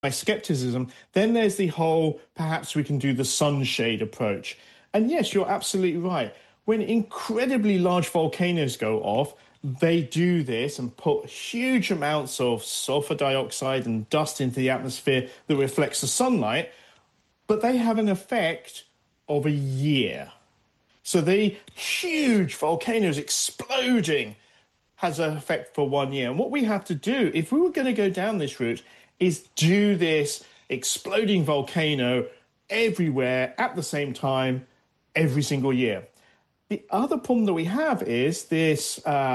my skepticism. Then there's the whole, perhaps we can do the sunshade approach. And yes, you're absolutely right. When incredibly large volcanoes go off, they do this and put huge amounts of sulfur dioxide and dust into the atmosphere that reflects the sunlight, but they have an effect of a year. So the huge volcanoes exploding has an effect for 1 year. And what we have to do, if we were going to go down this route, is do this exploding volcano everywhere at the same time every single year. The other problem that we have is this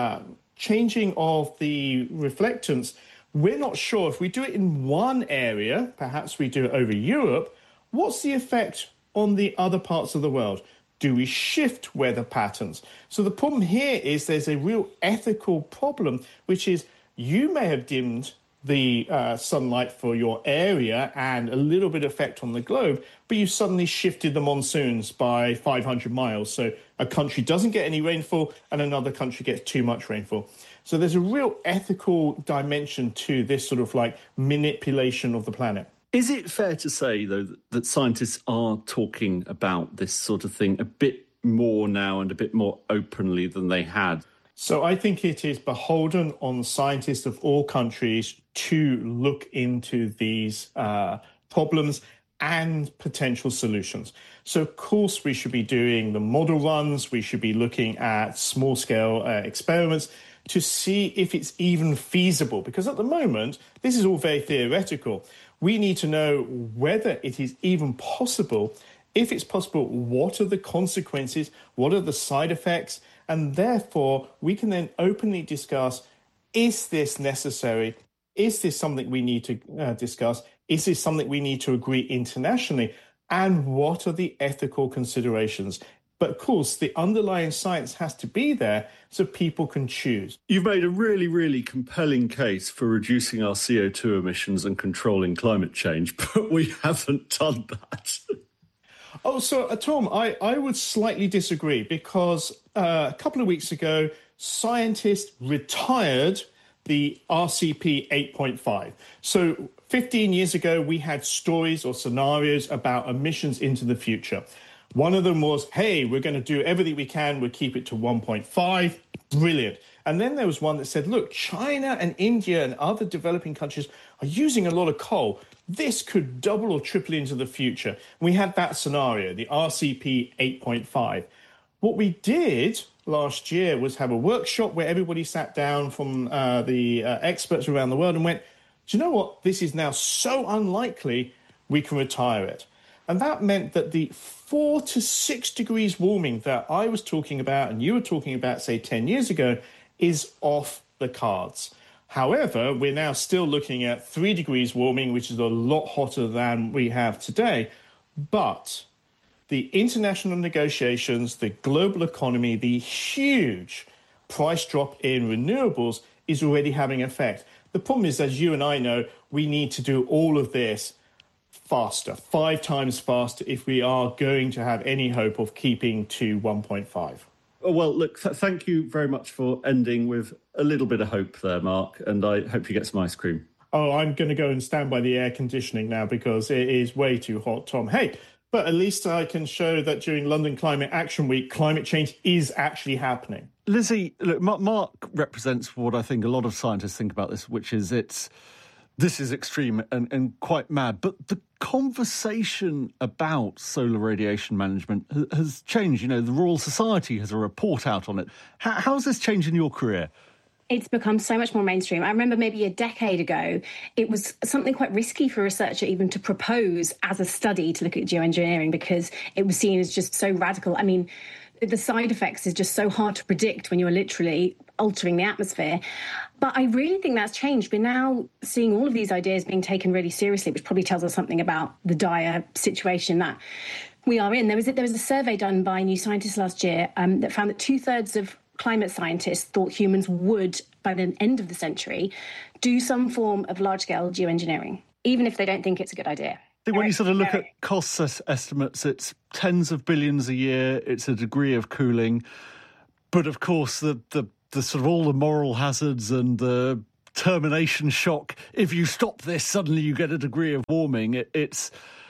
changing of the reflectance. We're not sure if we do it in one area, perhaps we do it over Europe, what's the effect on the other parts of the world? Do we shift weather patterns? So the problem here is there's a real ethical problem, which is you may have dimmed the sunlight for your area and a little bit of effect on the globe, but you suddenly shifted the monsoons by 500 miles. So a country doesn't get any rainfall and another country gets too much rainfall. So there's a real ethical dimension to this sort of like manipulation of the planet. Is it fair to say, though, that scientists are talking about this sort of thing a bit more now and a bit more openly than they had? So I think it is beholden on scientists of all countries to look into these problems and potential solutions. So, of course, we should be doing the model runs. We should be looking at small-scale experiments to see if it's even feasible. Because at the moment, this is all very theoretical. We need to know whether it is even possible. If it's possible, what are the consequences? What are the side effects? And therefore, we can then openly discuss, is this necessary? Is this something we need to discuss? Is this something we need to agree internationally? And what are the ethical considerations? But of course, the underlying science has to be there so people can choose. You've made a really, really compelling case for reducing our CO2 emissions and controlling climate change, but we haven't done that. Oh, so Tom, I would slightly disagree because a couple of weeks ago, scientists retired the RCP 8.5. So 15 years ago, we had stories or scenarios about emissions into the future. One of them was, hey, we're going to do everything we can. We'll keep it to 1.5. Brilliant. And then there was one that said, look, China and India and other developing countries are using a lot of coal. This could double or triple into the future. We had that scenario, the RCP 8.5. What we did last year was have a workshop where everybody sat down from the experts around the world and went, do you know what? This is now so unlikely we can retire it. And that meant that the 4 to 6 degrees warming that I was talking about and you were talking about, say, 10 years ago, is off the cards. However, we're now still looking at 3 degrees warming, which is a lot hotter than we have today. But the international negotiations, the global economy, the huge price drop in renewables is already having effect. The problem is, as you and I know, we need to do all of this faster, 5 times faster, if we are going to have any hope of keeping to 1.5. Well, look, thank you very much for ending with a little bit of hope there, Mark, and I hope you get some ice cream. Oh, I'm going to go and stand by the air conditioning now because it is way too hot, Tom. Hey, but at least I can show that during London Climate Action Week, climate change is actually happening. Lizzie, look, Mark represents what I think a lot of scientists think about this, which is this is extreme and quite mad. But the conversation about solar radiation management has changed. You know, the Royal Society has a report out on it. How has this changed in your career? It's become so much more mainstream. I remember maybe a decade ago, it was something quite risky for a researcher even to propose as a study to look at geoengineering because it was seen as just so radical. I mean, the side effects is just so hard to predict when you're literally altering the atmosphere. But I really think that's changed. We're now seeing all of these ideas being taken really seriously, which probably tells us something about the dire situation that we are in. There was a survey done by New Scientist last year that found that 2/3 of climate scientists thought humans would, by the end of the century, do some form of large-scale geoengineering, even if they don't think it's a good idea. When you sort of look at cost estimates, it's tens of billions a year, it's a degree of cooling. But of course, the sort of all the moral hazards and the termination shock. If you stop this, suddenly you get a degree of warming. It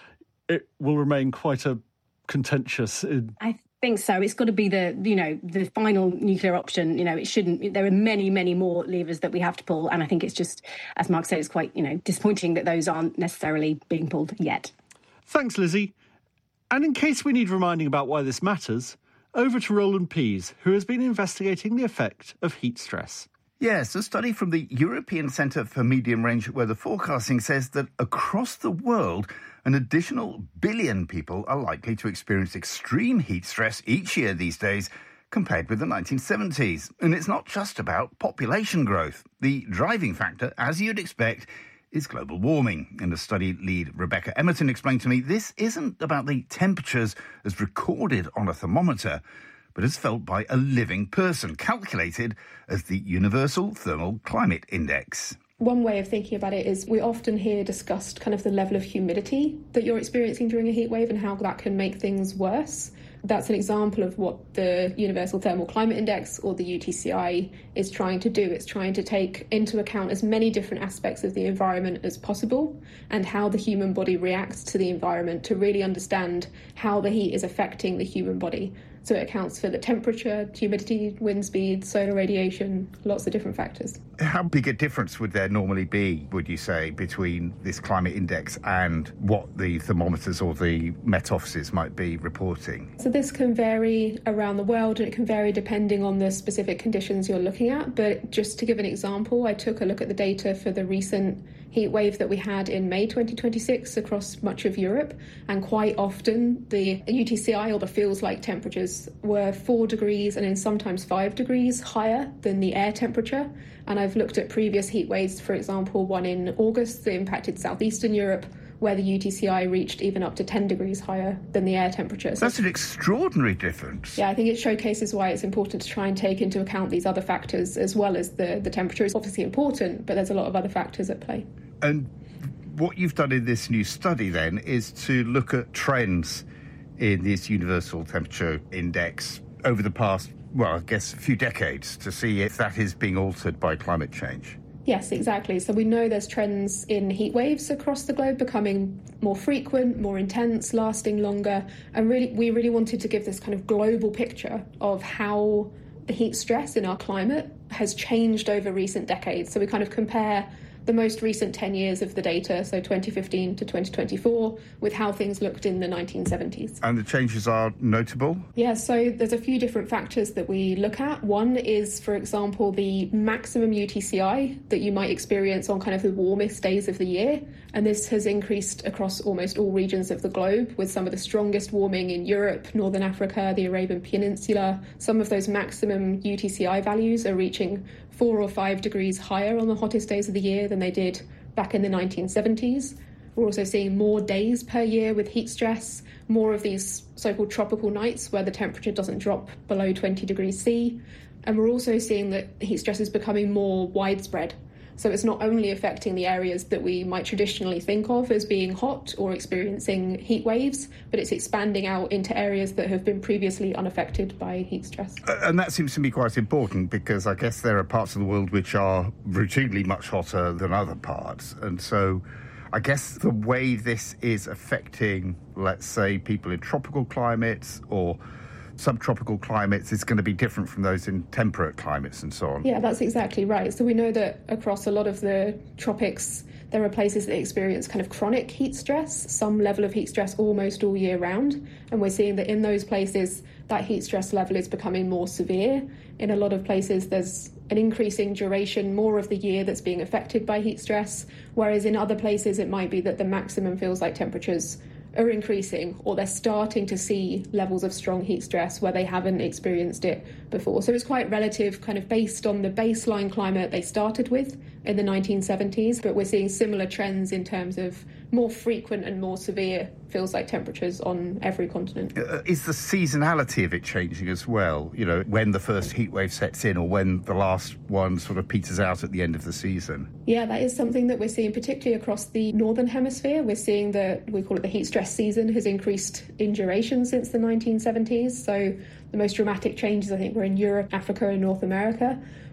will remain quite a contentious. I think so. It's got to be the final nuclear option. It shouldn't. There are many, many more levers that we have to pull, and I think it's just, as Mark said, it's quite disappointing that those aren't necessarily being pulled yet. Thanks, Lizzie. And in case we need reminding about why this matters, over to Roland Pease, who has been investigating the effect of heat stress. Yes, a study from the European Centre for Medium-Range Weather Forecasting says that across the world, an additional billion people are likely to experience extreme heat stress each year these days, compared with the 1970s. And it's not just about population growth. The driving factor, as you'd expect, is global warming. And the study lead Rebecca Emerton explained to me this isn't about the temperatures as recorded on a thermometer, but as felt by a living person, calculated as the Universal Thermal Climate Index. One way of thinking about it is we often hear discussed kind of the level of humidity that you're experiencing during a heat wave and how that can make things worse. That's an example of what the Universal Thermal Climate Index, or the UTCI, is trying to do. It's trying to take into account as many different aspects of the environment as possible and how the human body reacts to the environment to really understand how the heat is affecting the human body. So it accounts for the temperature, humidity, wind speed, solar radiation, lots of different factors. How big a difference would there normally be, would you say, between this climate index and what the thermometers or the Met offices might be reporting? So this can vary around the world, and it can vary depending on the specific conditions you're looking at. But just to give an example, I took a look at the data for the recent heat wave that we had in May 2026 across much of Europe, and quite often the UTCI, or the feels-like temperatures, were 4 degrees and then sometimes 5 degrees higher than the air temperature. And I've looked at previous heat waves, for example, one in August that impacted southeastern Europe, where the UTCI reached even up to 10 degrees higher than the air temperature. So that's an extraordinary difference. Yeah, I think it showcases why it's important to try and take into account these other factors as well as the temperature. It's obviously important, but there's a lot of other factors at play. And what you've done in this new study then is to look at trends in this Universal Temperature Index over the past, well, I guess a few decades, to see if that is being altered by climate change. Yes, exactly. So we know there's trends in heat waves across the globe becoming more frequent, more intense, lasting longer. And we really wanted to give this kind of global picture of how the heat stress in our climate has changed over recent decades. So we kind of compare the most recent 10 years of the data, so 2015 to 2024, with how things looked in the 1970s. And the changes are notable? Yeah, so there's a few different factors that we look at. One is, for example, the maximum UTCI that you might experience on kind of the warmest days of the year. And this has increased across almost all regions of the globe, with some of the strongest warming in Europe, Northern Africa, the Arabian Peninsula. Some of those maximum UTCI values are reaching 4 or 5 degrees higher on the hottest days of the year than they did back in the 1970s. We're also seeing more days per year with heat stress, more of these so-called tropical nights where the temperature doesn't drop below 20 degrees C. And we're also seeing that heat stress is becoming more widespread. So it's not only affecting the areas that we might traditionally think of as being hot or experiencing heat waves, but it's expanding out into areas that have been previously unaffected by heat stress. And that seems to me quite important, because I guess there are parts of the world which are routinely much hotter than other parts. And so I guess the way this is affecting, let's say, people in tropical climates or subtropical climates is going to be different from those in temperate climates and so on. Yeah, that's exactly right. So we know that across a lot of the tropics, there are places that experience kind of chronic heat stress, some level of heat stress almost all year round. And we're seeing that in those places, that heat stress level is becoming more severe. In a lot of places, there's an increasing duration, more of the year that's being affected by heat stress, whereas in other places, it might be that the maximum feels like temperatures are increasing, or they're starting to see levels of strong heat stress where they haven't experienced it before. So it's quite relative, kind of based on the baseline climate they started with in the 1970s, but we're seeing similar trends in terms of more frequent and more severe feels like temperatures on every continent. Is the seasonality of it changing as well? You know, when the first heat wave sets in or when the last one sort of peters out at the end of the season? Yeah, that is something that we're seeing, particularly across the northern hemisphere. We're seeing that, we call it the heat stress season, has increased in duration since the 1970s. So the most dramatic changes, I think, were in Europe, Africa and North America,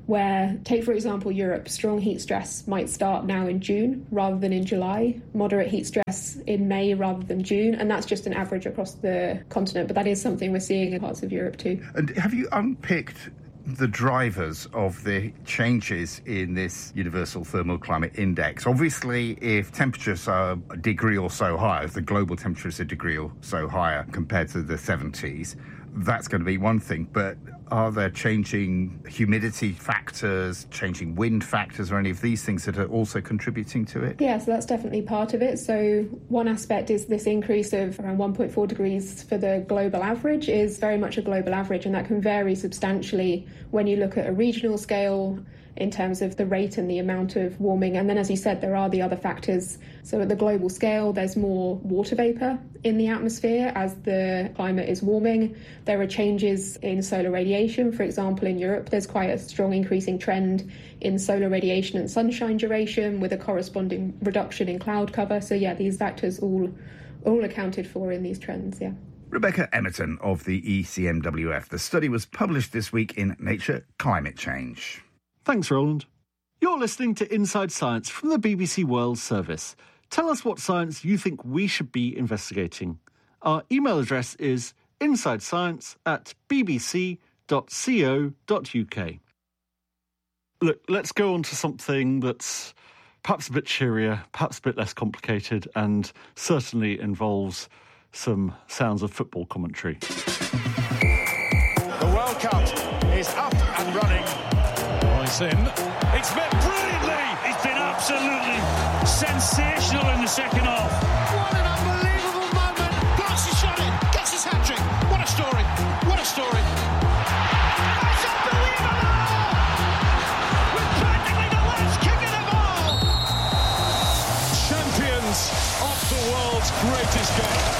where, take for example Europe, strong heat stress might start now in June rather than in July, moderate heat stress in May rather than June, and that's just an average across the continent, but that is something we're seeing in parts of Europe too. And have you unpicked the drivers of the changes in this Universal Thermal Climate Index? Obviously, if temperatures are a degree or so higher, if the global temperature is a degree or so higher compared to the 70s, that's going to be one thing. But are there changing humidity factors, changing wind factors, or any of these things that are also contributing to it? Yeah, so that's definitely part of it. So one aspect is this increase of around 1.4 degrees for the global average is very much a global average, and that can vary substantially when you look at a regional scale in terms of the rate and the amount of warming. And then, as you said, there are the other factors. So at the global scale, there's more water vapour in the atmosphere as the climate is warming. There are changes in solar radiation. For example, in Europe, there's quite a strong increasing trend in solar radiation and sunshine duration with a corresponding reduction in cloud cover. So yeah, these factors all accounted for in these trends, yeah. Rebecca Emerton of the ECMWF. The study was published this week in Nature Climate Change. Thanks, Roland. You're listening to Inside Science from the BBC World Service. Tell us what science you think we should be investigating. Our email address is insidescience@bbc.co.uk. Look, let's go on to something that's perhaps a bit cheerier, perhaps a bit less complicated, and certainly involves some sounds of football commentary. The World Cup is up and running. It's met brilliantly. It's been absolutely sensational in the second half. What an unbelievable moment. Blocks his shot in, gets his hat-trick. What a story. What a story. It's unbelievable. With practically the last kick of the ball. Champions of the world's greatest game.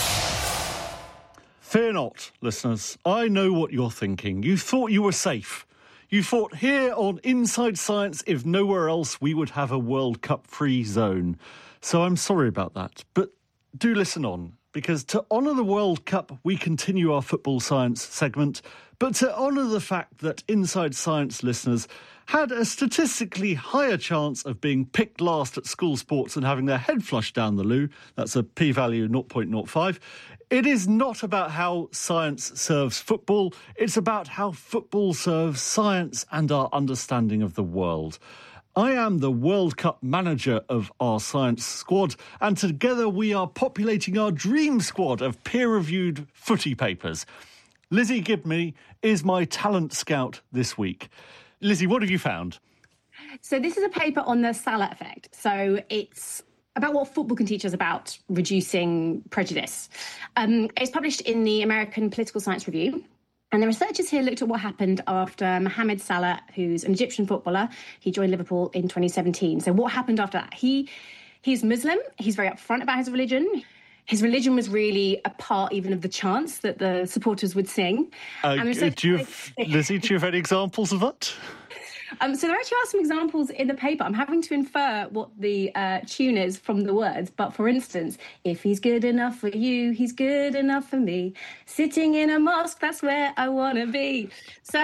Fear not, listeners. I know what you're thinking. You thought you were safe. You thought here on Inside Science, if nowhere else, we would have a World Cup free zone. So I'm sorry about that. But do listen on, because to honour the World Cup, we continue our football science segment. But to honour the fact that Inside Science listeners had a statistically higher chance of being picked last at school sports and having their head flushed down the loo, that's a p-value 0.05, it is not about how science serves football, it's about how football serves science and our understanding of the world. I am the World Cup manager of our science squad, and together we are populating our dream squad of peer-reviewed footy papers. Lizzie Gibney is my talent scout this week. Lizzie, what have you found? So this is a paper on the Salah effect. So it's about what football can teach us about reducing prejudice. It's published in the American Political Science Review. And the researchers here looked at what happened after Mohamed Salah, who's an Egyptian footballer, he joined Liverpool in 2017. So what happened after that? He's Muslim. He's very upfront about his religion. His religion was really a part even of the chants that the supporters would sing. Lizzie, do you have any examples of that? So there actually are some examples in the paper. I'm having to infer what the tune is from the words. But for instance, if he's good enough for you, he's good enough for me. Sitting in a mosque, that's where I want to be. So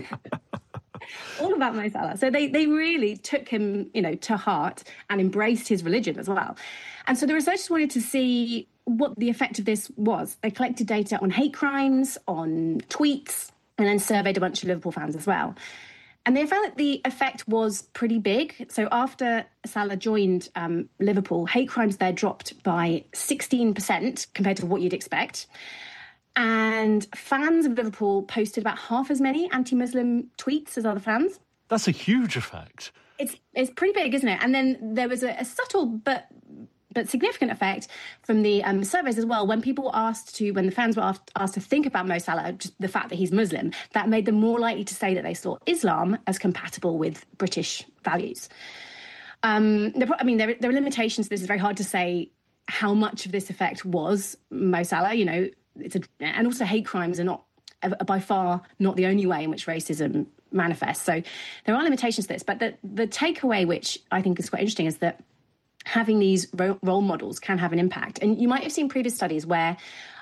all about Mo Salah. So they really took him, to heart and embraced his religion as well. And so the researchers wanted to see what the effect of this was. They collected data on hate crimes, on tweets, and then surveyed a bunch of Liverpool fans as well. And they found that the effect was pretty big. So after Salah joined Liverpool, hate crimes there dropped by 16% compared to what you'd expect. And fans of Liverpool posted about half as many anti-Muslim tweets as other fans. That's a huge effect. It's pretty big, isn't it? And then there was a subtle but significant effect from the surveys as well. When the fans were asked to think about Mo Salah, just the fact that he's Muslim, that made them more likely to say that they saw Islam as compatible with British values. There are limitations. This is very hard to say how much of this effect was Mo Salah. And also hate crimes are by far not the only way in which racism manifests. So there are limitations to this. But the takeaway, which I think is quite interesting, is that having these role models can have an impact. And you might have seen previous studies where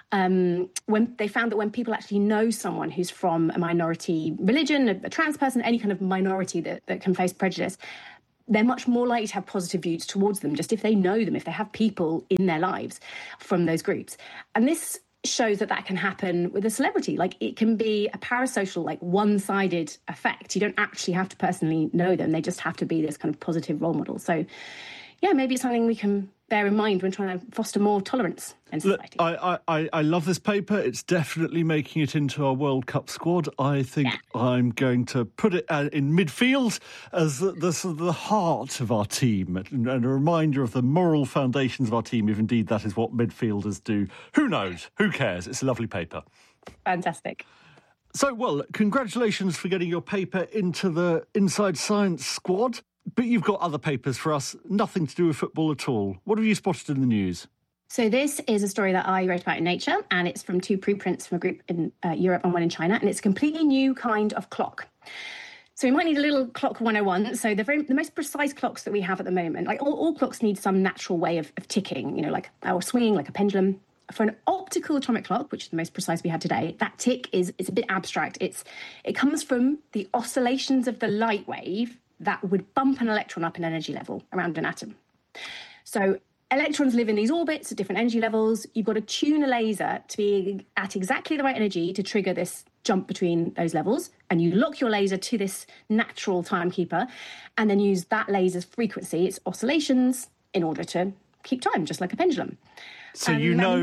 when they found that when people actually know someone who's from a minority religion, a trans person, any kind of minority that can face prejudice, they're much more likely to have positive views towards them, just if they know them, if they have people in their lives from those groups. And this shows that can happen with a celebrity. Like, it can be a parasocial, like one-sided effect. You don't actually have to personally know them. They just have to be this kind of positive role model. So, yeah, maybe it's something we can bear in mind when trying to foster more tolerance in society. Look, I love this paper. It's definitely making it into our World Cup squad. I think I'm going to put it in midfield as the heart of our team and a reminder of the moral foundations of our team, if indeed that is what midfielders do. Who knows? Who cares? It's a lovely paper. Fantastic. So, well, congratulations for getting your paper into the Inside Science squad. But you've got other papers for us, nothing to do with football at all. What have you spotted in the news? So this is a story that I wrote about in Nature, and it's from 2 preprints from a group in Europe and one in China, and it's a completely new kind of clock. So we might need a little clock 101. So the most precise clocks that we have at the moment, like all clocks need some natural way of ticking, like or swinging, like a pendulum. For an optical atomic clock, which is the most precise we have today, that tick is a bit abstract. It comes from the oscillations of the light wave that would bump an electron up in energy level around an atom. So electrons live in these orbits at different energy levels. You've got to tune a laser to be at exactly the right energy to trigger this jump between those levels. And you lock your laser to this natural timekeeper and then use that laser's frequency, its oscillations, in order to keep time, just like a pendulum. So you know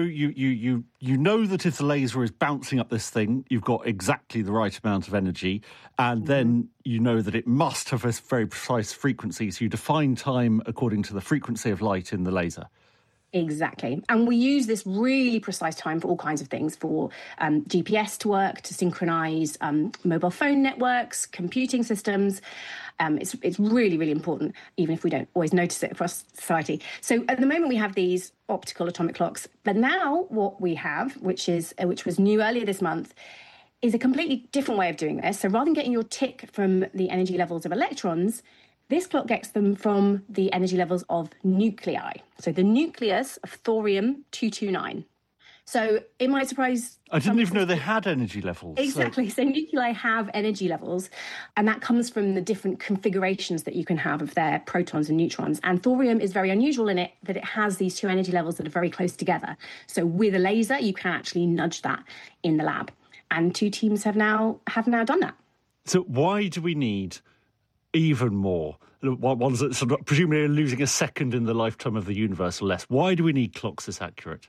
that if the laser is bouncing up this thing, you've got exactly the right amount of energy, and then you know that it must have a very precise frequency. So you define time according to the frequency of light in the laser. Exactly. And we use this really precise time for all kinds of things, for GPS to work, to synchronise mobile phone networks, computing systems. It's really, really important, even if we don't always notice it across society. So at the moment we have these optical atomic clocks. But now what we have, which was new earlier this month, is a completely different way of doing this. So rather than getting your tick from the energy levels of electrons, this clock gets them from the energy levels of nuclei. So the nucleus of thorium-229. So it might surprise... I didn't even know they had energy levels. Exactly. So nuclei have energy levels, and that comes from the different configurations that you can have of their protons and neutrons. And thorium is very unusual in it that it has these 2 energy levels that are very close together. So with a laser, you can actually nudge that in the lab. And 2 teams have now done that. So why do we need even more? Ones that sort of presumably are losing a second in the lifetime of the universe or less. Why do we need clocks this accurate?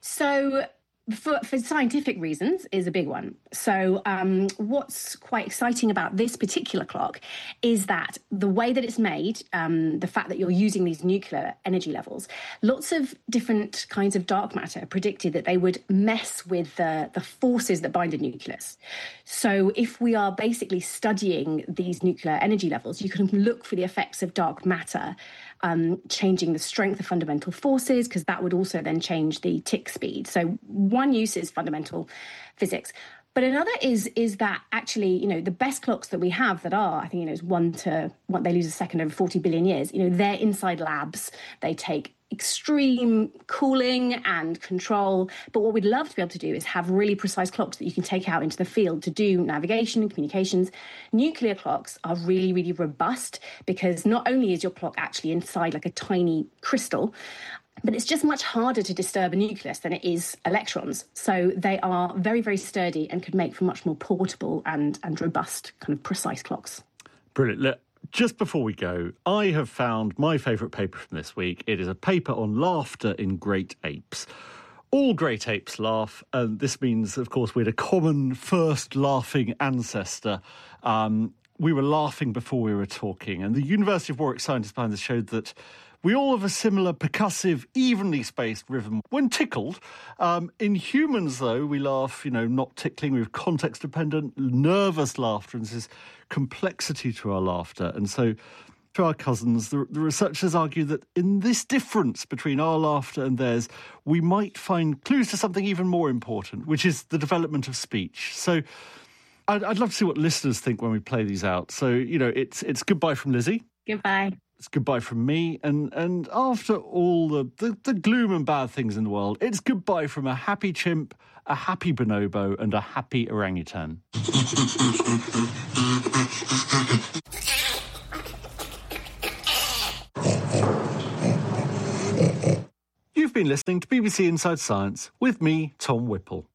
So for scientific reasons is a big one. So what's quite exciting about this particular clock is that the way that it's made, the fact that you're using these nuclear energy levels, lots of different kinds of dark matter predicted that they would mess with the forces that bind a nucleus. So if we are basically studying these nuclear energy levels, you can look for the effects of dark matter changing the strength of fundamental forces, because that would also then change the tick speed. So one use is fundamental physics. But another is that actually, the best clocks that we have that are, I think, is they lose a second over 40 billion years, they're inside labs. They take extreme cooling and control. But what we'd love to be able to do is have really precise clocks that you can take out into the field to do navigation and communications. Nuclear clocks are really, really robust because not only is your clock actually inside like a tiny crystal, but it's just much harder to disturb a nucleus than it is electrons. So they are very, very sturdy and could make for much more portable and robust kind of precise clocks. Brilliant. Look, just before we go, I have found my favourite paper from this week. It is a paper on laughter in great apes. All great apes laugh, and this means, of course, we had a common first laughing ancestor. We were laughing before we were talking, and the University of Warwick scientists behind this showed that we all have a similar percussive, evenly spaced rhythm when tickled. In humans, though, we laugh, not tickling. We have context-dependent, nervous laughter, and there's complexity to our laughter. And so, to our cousins, the researchers argue that in this difference between our laughter and theirs, we might find clues to something even more important, which is the development of speech. So I'd love to see what listeners think when we play these out. So, it's goodbye from Lizzie. Goodbye. It's goodbye from me. And after all the gloom and bad things in the world, it's goodbye from a happy chimp, a happy bonobo, and a happy orangutan. You've been listening to BBC Inside Science with me, Tom Whipple.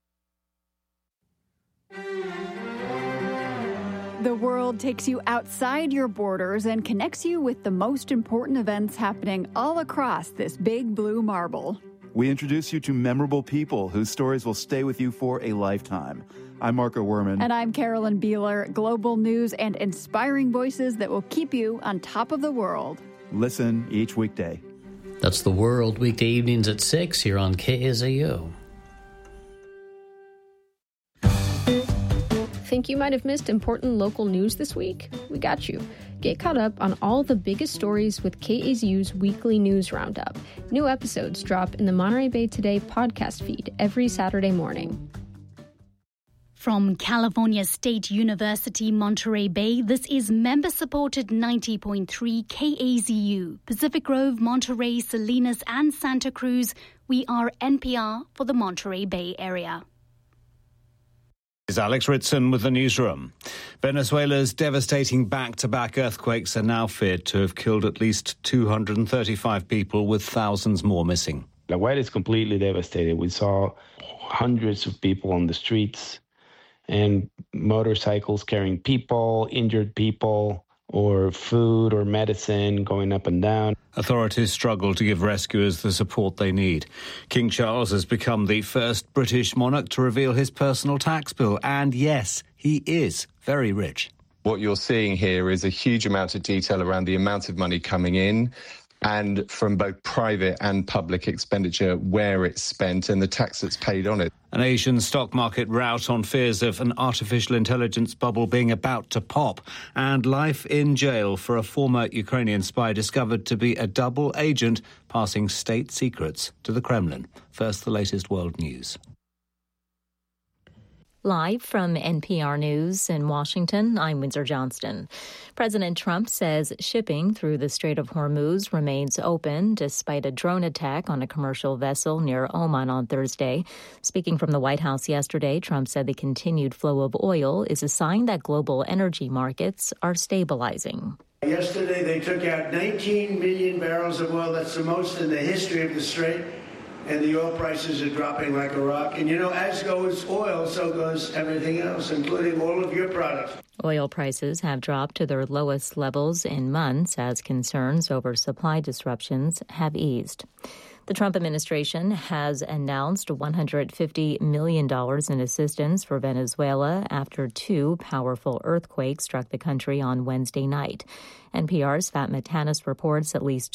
The world takes you outside your borders and connects you with the most important events happening all across this big blue marble. We introduce you to memorable people whose stories will stay with you for a lifetime. I'm Marco Werman. And I'm Carolyn Beeler. Global news and inspiring voices that will keep you on top of the world. Listen each weekday. That's The World, weekday evenings at 6 here on KSAO. Think you might have missed important local news this week? We got you. Get caught up on all the biggest stories with KAZU's weekly news roundup. New episodes drop in the Monterey Bay Today podcast feed every Saturday morning. From California State University, Monterey Bay, this is member-supported 90.3 KAZU, Pacific Grove, Monterey, Salinas, and Santa Cruz. We are NPR for the Monterey Bay area. Is Alex Ritson with the newsroom. Venezuela's devastating back-to-back earthquakes are now feared to have killed at least 235 people, with thousands more missing. La Guaira is completely devastated. We saw hundreds of people on the streets and motorcycles carrying people, injured people, or food or medicine going up and down. Authorities struggle to give rescuers the support they need. King Charles has become the first British monarch to reveal his personal tax bill. And yes, he is very rich. What you're seeing here is a huge amount of detail around the amount of money coming in, and from both private and public expenditure, where it's spent and the tax that's paid on it. An Asian stock market rout on fears of an artificial intelligence bubble being about to pop, and life in jail for a former Ukrainian spy discovered to be a double agent passing state secrets to the Kremlin. First, the latest world news. Live from NPR News in Washington, I'm Windsor Johnston. President Trump says shipping through the Strait of Hormuz remains open despite a drone attack on a commercial vessel near Oman on Thursday. Speaking from the White House yesterday, Trump said the continued flow of oil is a sign that global energy markets are stabilizing. Yesterday, they took out 19 million barrels of oil. That's the most in the history of the Strait. And the oil prices are dropping like a rock. And, you know, as goes oil, so goes everything else, including all of your products. Oil prices have dropped to their lowest levels in months as concerns over supply disruptions have eased. The Trump administration has announced $150 million in assistance for Venezuela after two powerful earthquakes struck the country on Wednesday night. NPR's Fatma Tanis reports at least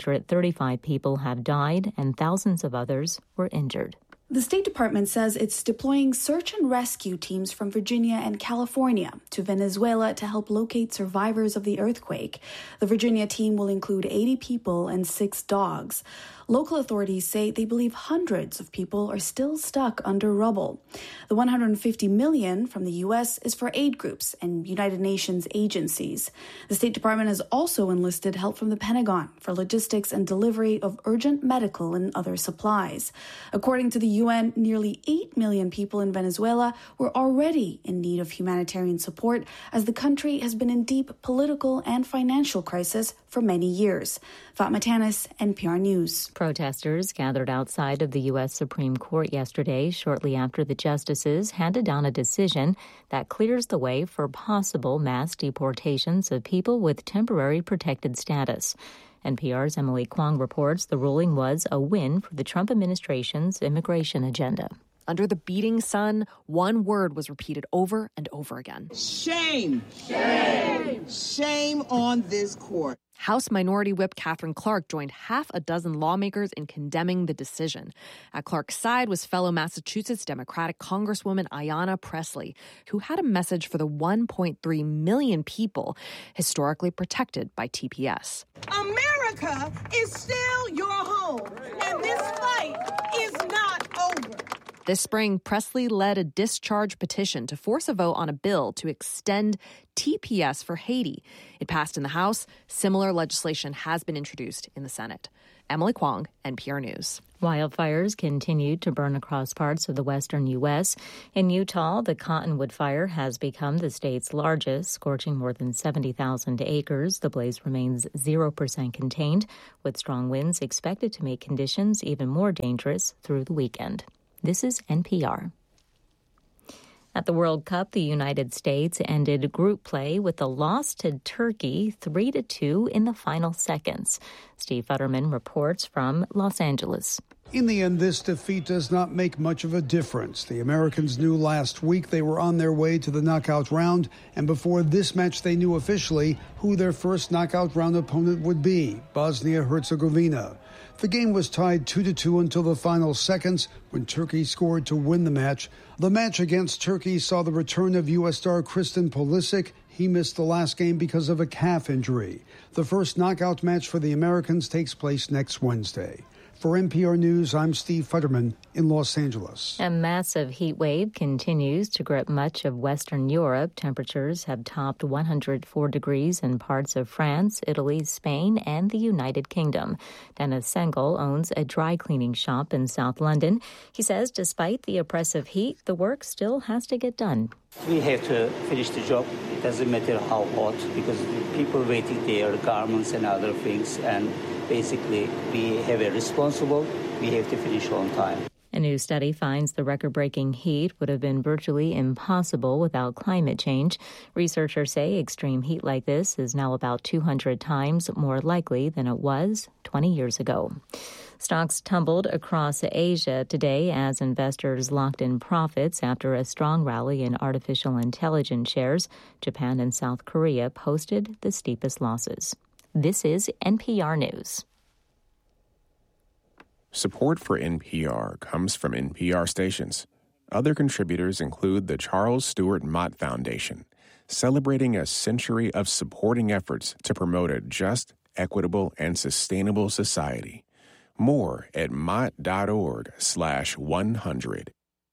235 people have died and thousands of others were injured. The State Department says it's deploying search and rescue teams from Virginia and California to Venezuela to help locate survivors of the earthquake. The Virginia team will include 80 people and 6 dogs. Local authorities say they believe hundreds of people are still stuck under rubble. The $150 million from the U.S. is for aid groups and United Nations agencies. The State Department has also enlisted help from the Pentagon for logistics and delivery of urgent medical and other supplies. According to the UN, nearly 8 million people in Venezuela were already in need of humanitarian support as the country has been in deep political and financial crisis for many years. Fatma Tanis, NPR News. Protesters gathered outside of the U.S. Supreme Court yesterday shortly after the justices handed down a decision that clears the way for possible mass deportations of people with temporary protected status. NPR's Emily Kwong reports the ruling was a win for the Trump administration's immigration agenda. Under the beating sun, one word was repeated over and over again. Shame! Shame! Shame on this court. House Minority Whip Katherine Clark joined half a dozen lawmakers in condemning the decision. At Clark's side was fellow Massachusetts Democratic Congresswoman Ayanna Pressley, who had a message for the 1.3 million people historically protected by TPS. America is still your home, and this fight is not over. This spring, Presley led a discharge petition to force a vote on a bill to extend TPS for Haiti. It passed in the House. Similar legislation has been introduced in the Senate. Emily Kwong, NPR News. Wildfires continued to burn across parts of the western U.S. In Utah, the Cottonwood Fire has become the state's largest, scorching more than 70,000 acres. The blaze remains 0% contained, with strong winds expected to make conditions even more dangerous through the weekend. This is NPR. At the World Cup, the United States ended group play with a loss to Turkey 3-2 in the final seconds. Steve Futterman reports from Los Angeles. In the end, this defeat does not make much of a difference. The Americans knew last week they were on their way to the knockout round, and before this match they knew officially who their first knockout round opponent would be, Bosnia-Herzegovina. The game was tied 2-2 until the final seconds when Turkey scored to win the match. The match against Turkey saw the return of U.S. star Christian Pulisic. He missed the last game because of a calf injury. The first knockout match for the Americans takes place next Wednesday. For NPR News, I'm Steve Futterman in Los Angeles. A massive heat wave continues to grip much of Western Europe. Temperatures have topped 104 degrees in parts of France, Italy, Spain, and the United Kingdom. Dennis Sengel owns a dry cleaning shop in South London. He says despite the oppressive heat, the work still has to get done. We have to finish the job. It doesn't matter how hot, because people waiting their garments and other things, and basically we have a responsible, we have to finish on time. A new study finds the record-breaking heat would have been virtually impossible without climate change. Researchers say extreme heat like this is now about 200 times more likely than it was 20 years ago. Stocks tumbled across Asia today as investors locked in profits after a strong rally in artificial intelligence shares. Japan and South Korea posted the steepest losses. This is NPR News. Support for NPR comes from NPR stations. Other contributors include the Charles Stewart Mott Foundation, celebrating a century of supporting efforts to promote a just, equitable, and sustainable society. More at mott.org/100.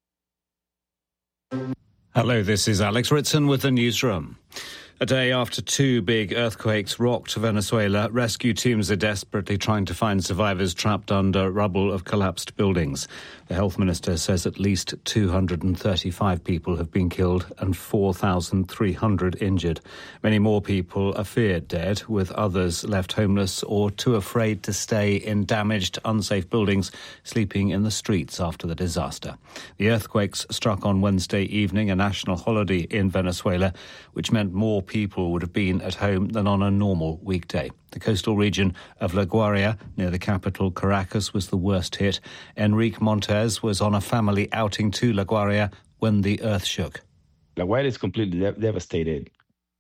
Hello, this is Alex Ritson with the newsroom. A day after two big earthquakes rocked Venezuela, rescue teams are desperately trying to find survivors trapped under rubble of collapsed buildings. The health minister says at least 235 people have been killed and 4,300 injured. Many more people are feared dead, with others left homeless or too afraid to stay in damaged, unsafe buildings, sleeping in the streets after the disaster. The earthquakes struck on Wednesday evening, a national holiday in Venezuela, which meant more people would have been at home than on a normal weekday. The coastal region of La Guaira, near the capital Caracas, was the worst hit. Enrique Montes was on a family outing to La Guaira when the earth shook. La Guaira is completely devastated.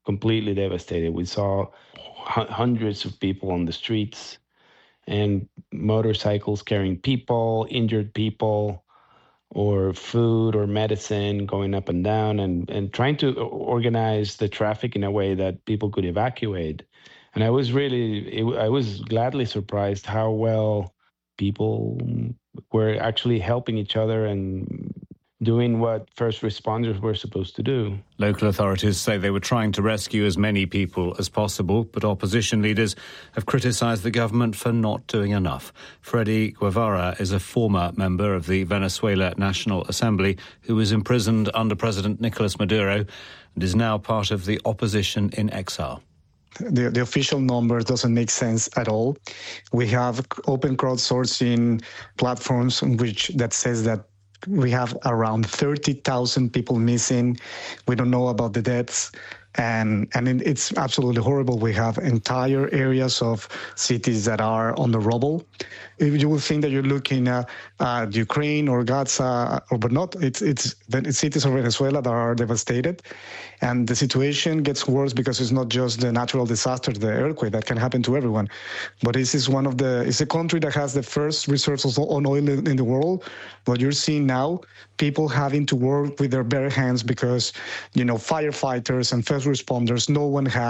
We saw hundreds of people on the streets and motorcycles carrying people, injured people, or food or medicine going up and down, and trying to organize the traffic in a way that people could evacuate. And I was gladly surprised how well people were actually helping each other and doing what first responders were supposed to do. Local authorities say they were trying to rescue as many people as possible, but opposition leaders have criticised the government for not doing enough. Freddy Guevara is a former member of the Venezuela National Assembly who was imprisoned under President Nicolas Maduro and is now part of the opposition in exile. The official number doesn't make sense at all. We have open crowdsourcing platforms that says that we have around 30,000 people missing. We don't know about the deaths. And it's absolutely horrible. We have entire areas of cities that are on the rubble. You will think that you're looking at Ukraine or Gaza, but not. It's cities of Venezuela that are devastated. And the situation gets worse because it's not just the natural disaster, the earthquake that can happen to everyone. But this is it's a country that has the first resources on oil in the world. What you're seeing now, people having to work with their bare hands because, firefighters and first responders, no one has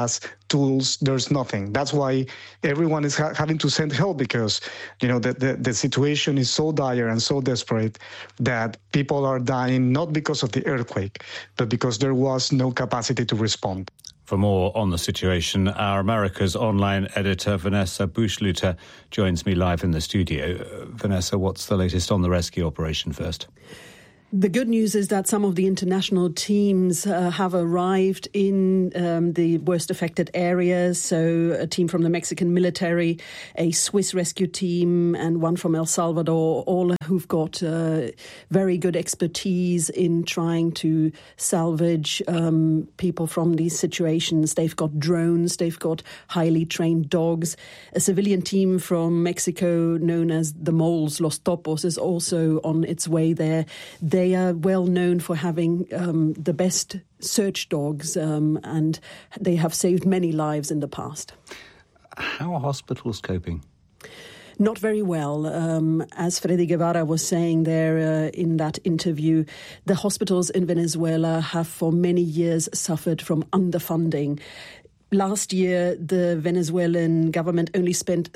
tools, there's nothing. That's why everyone is having to send help, because, the situation is so dire and so desperate that people are dying not because of the earthquake, but because there was no capacity to respond. For more on the situation, our America's online editor, Vanessa Bushluter, joins me live in the studio. Vanessa, what's the latest on the rescue operation first? The good news is that some of the international teams have arrived in the worst affected areas. So a team from the Mexican military, a Swiss rescue team, and one from El Salvador, all who've got very good expertise in trying to salvage people from these situations. They've got drones, they've got highly trained dogs. A civilian team from Mexico known as the Moles, Los Topos, is also on its way there. They are well known for having the best search dogs, and they have saved many lives in the past. How are hospitals coping? Not very well. As Freddy Guevara was saying there in that interview, the hospitals in Venezuela have for many years suffered from underfunding. Last year, the Venezuelan government only spent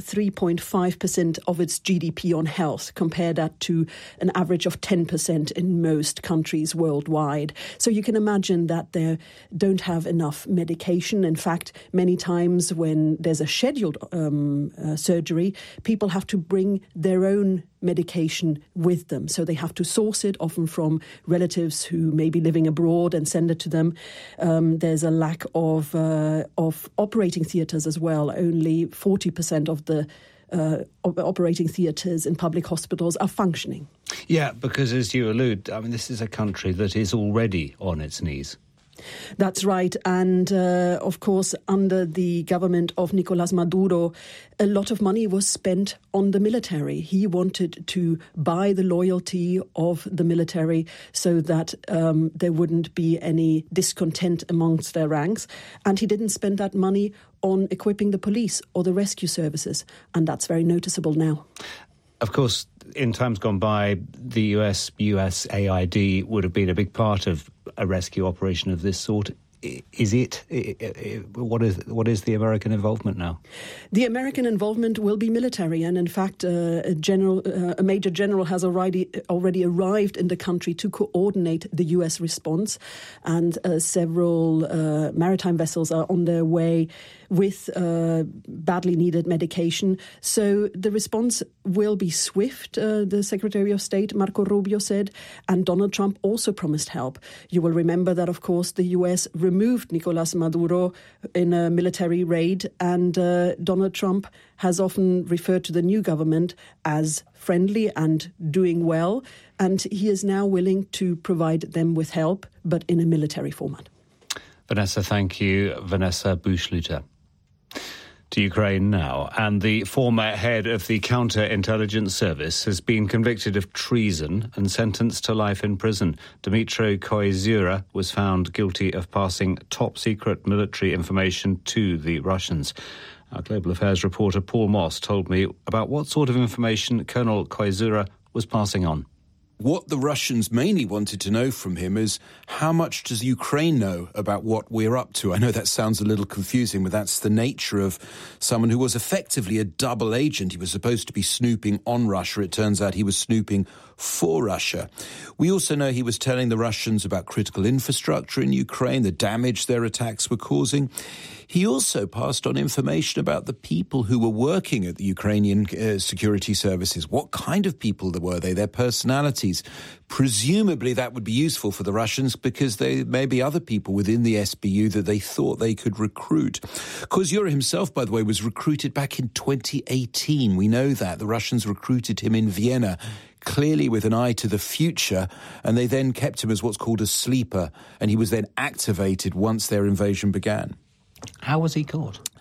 3.5% of its GDP on health. Compare that to an average of 10% in most countries worldwide. So you can imagine that they don't have enough medication. In fact, many times when there's a scheduled surgery, people have to bring their own medication with them. So they have to source it, often from relatives who may be living abroad, and send it to them. There's a lack of operating theatres as well. Only 40% of the operating theatres in public hospitals are functioning. Yeah, because as you allude, this is a country that is already on its knees. That's right. And, of course, under the government of Nicolás Maduro, a lot of money was spent on the military. He wanted to buy the loyalty of the military so that there wouldn't be any discontent amongst their ranks. And he didn't spend that money on equipping the police or the rescue services. And that's very noticeable now. Of course, in times gone by, the USAID would have been a big part of a rescue operation of this sort. Is it? What is the American involvement now? The American involvement will be military, and in fact, a major general has already arrived in the country to coordinate the U.S. response, and several maritime vessels are on their way with badly needed medication. So the response will be swift, the Secretary of State, Marco Rubio, said, and Donald Trump also promised help. You will remember that, of course, the U.S. removed Nicolás Maduro in a military raid, and Donald Trump has often referred to the new government as friendly and doing well, and he is now willing to provide them with help, but in a military format. Vanessa, thank you. Vanessa Bushluter. To Ukraine now, and the former head of the Counterintelligence Service has been convicted of treason and sentenced to life in prison. Dmytro Koizura was found guilty of passing top-secret military information to the Russians. Our Global Affairs reporter Paul Moss told me about what sort of information Colonel Koizura was passing on. What the Russians mainly wanted to know from him is, how much does Ukraine know about what we're up to? I know that sounds a little confusing, but that's the nature of someone who was effectively a double agent. He was supposed to be snooping on Russia. It turns out he was snooping for Russia. We also know he was telling the Russians about critical infrastructure in Ukraine, the damage their attacks were causing. He also passed on information about the people who were working at the Ukrainian security services. What kind of people were they, their personalities? Presumably that would be useful for the Russians because there may be other people within the SBU that they thought they could recruit. Koizura himself, by the way, was recruited back in 2018. We know that. The Russians recruited him in Vienna, clearly with an eye to the future, and they then kept him as what's called a sleeper, and he was then activated once their invasion began. How was he caught?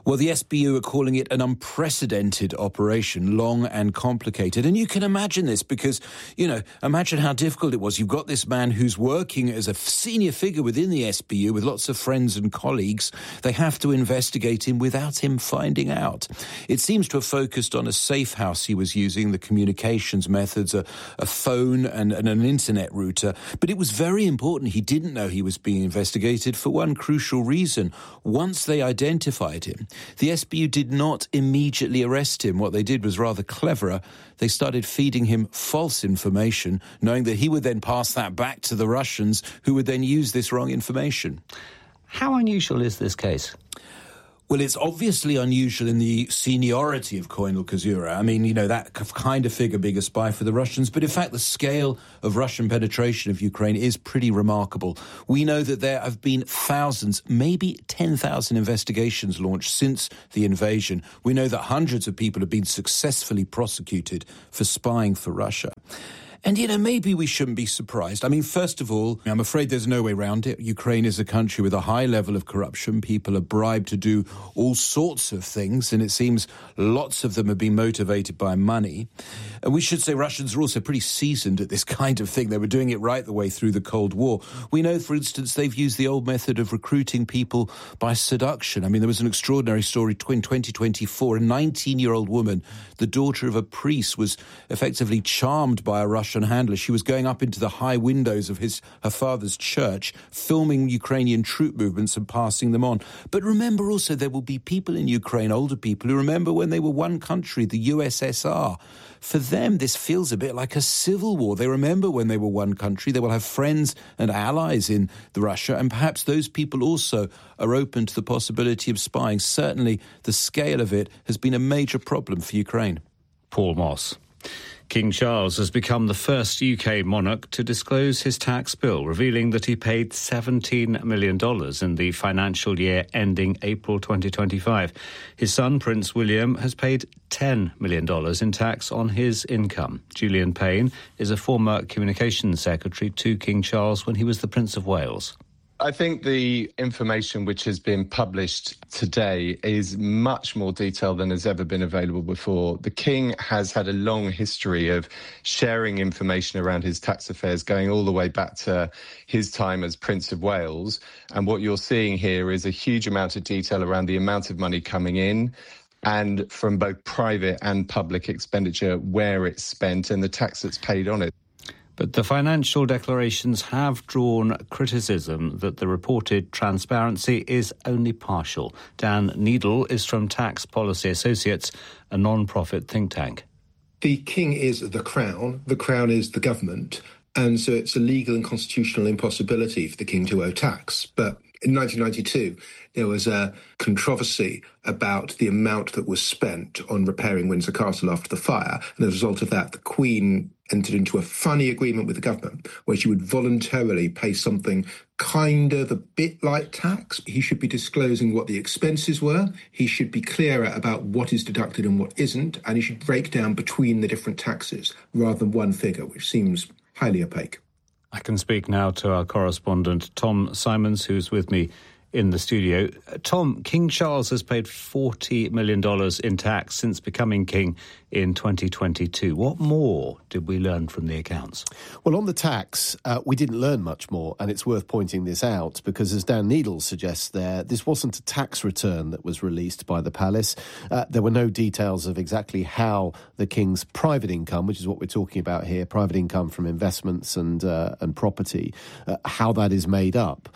Well, the SBU are calling it an unprecedented operation, long and complicated. And you can imagine this because, imagine how difficult it was. You've got this man who's working as a senior figure within the SBU with lots of friends and colleagues. They have to investigate him without him finding out. It seems to have focused on a safe house he was using, the communications methods, a phone and an internet router. But it was very important he didn't know he was being investigated for one crucial reason. Once they identified him, the SBU did not immediately arrest him. What they did was rather cleverer. They started feeding him false information, knowing that he would then pass that back to the Russians, who would then use this wrong information. How unusual is this case? Well, it's obviously unusual in the seniority of Koinul Kozura. I mean, that kind of figure being a spy for the Russians. But in fact, the scale of Russian penetration of Ukraine is pretty remarkable. We know that there have been thousands, maybe 10,000 investigations launched since the invasion. We know that hundreds of people have been successfully prosecuted for spying for Russia. And, maybe we shouldn't be surprised. I mean, first of all, I'm afraid there's no way around it. Ukraine is a country with a high level of corruption. People are bribed to do all sorts of things, and it seems lots of them have been motivated by money. And we should say Russians are also pretty seasoned at this kind of thing. They were doing it right the way through the Cold War. We know, for instance, they've used the old method of recruiting people by seduction. I mean, there was an extraordinary story in 2024. A 19-year-old woman, the daughter of a priest, was effectively charmed by a Russian handler. She was going up into the high windows of her father's church, filming Ukrainian troop movements and passing them on. But remember also, there will be people in Ukraine, older people, who remember when they were one country, the USSR. For them, this feels a bit like a civil war. They remember when they were one country. They will have friends and allies in Russia, and perhaps those people also are open to the possibility of spying. Certainly, the scale of it has been a major problem for Ukraine. Paul Moss. King Charles has become the first UK monarch to disclose his tax bill, revealing that he paid $17 million in the financial year ending April 2025. His son, Prince William, has paid $10 million in tax on his income. Julian Payne is a former communications secretary to King Charles when he was the Prince of Wales. I think the information which has been published today is much more detailed than has ever been available before. The King has had a long history of sharing information around his tax affairs, going all the way back to his time as Prince of Wales. And what you're seeing here is a huge amount of detail around the amount of money coming in, and from both private and public expenditure, where it's spent and the tax that's paid on it. But the financial declarations have drawn criticism that the reported transparency is only partial. Dan Needle is from Tax Policy Associates, a non-profit think tank. The King is the Crown is the government, and so it's a legal and constitutional impossibility for the King to owe tax. But in 1992, there was a controversy about the amount that was spent on repairing Windsor Castle after the fire. And as a result of that, the Queen entered into a funny agreement with the government where she would voluntarily pay something kind of a bit like tax. He should be disclosing what the expenses were. He should be clearer about what is deducted and what isn't. And he should break down between the different taxes rather than one figure, which seems highly opaque. I can speak now to our correspondent, Tom Simons, who's with me in the studio. Tom, King Charles has paid $40 million in tax since becoming king in 2022. What more did we learn from the accounts? Well, on the tax, we didn't learn much more, and it's worth pointing this out because, as Dan Needle suggests there, this wasn't a tax return that was released by the palace. There were no details of exactly how the king's private income, which is what we're talking about here, private income from investments and property, how that is made up.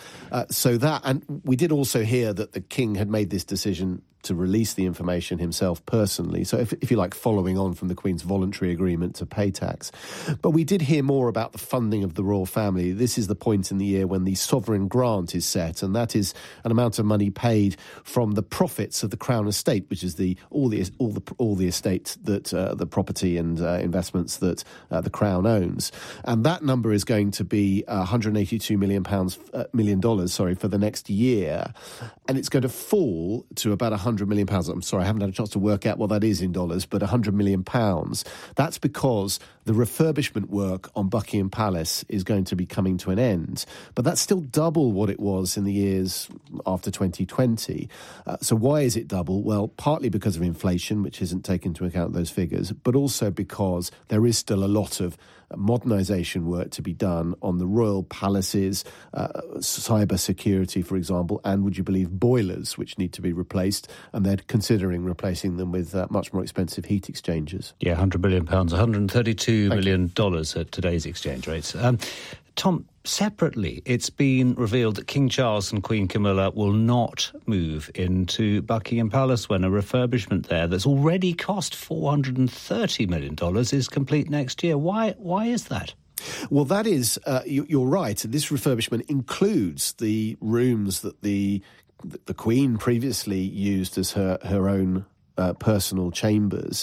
And we did also hear that the king had made this decision to release the information himself personally. So if you like, following on from the Queen's voluntary agreement to pay tax. But we did hear more about the funding of the royal family. This is the point in the year when the sovereign grant is set, and that is an amount of money paid from the profits of the Crown estate, which is all the estate that the property and investments that the Crown owns. And that number is going to be $182 million for the next year, and it's going to fall to about $100 £100 million. I'm sorry, I haven't had a chance to work out what that is in dollars, but £100 million. That's because the refurbishment work on Buckingham Palace is going to be coming to an end. But that's still double what it was in the years after 2020. So why is it double? Well, partly because of inflation, which isn't taken into account those figures, but also because there is still a lot of modernisation work to be done on the royal palaces, cyber security, for example, and, would you believe, boilers, which need to be replaced, and they're considering replacing them with much more expensive heat exchangers. Yeah, £100 billion, $132 million at today's exchange rates. Tom, separately, it's been revealed that King Charles and Queen Camilla will not move into Buckingham Palace when a refurbishment there that's already cost $430 million is complete next year. Why is that? Well, that is, you're right. This refurbishment includes the rooms that the Queen previously used as her own personal chambers.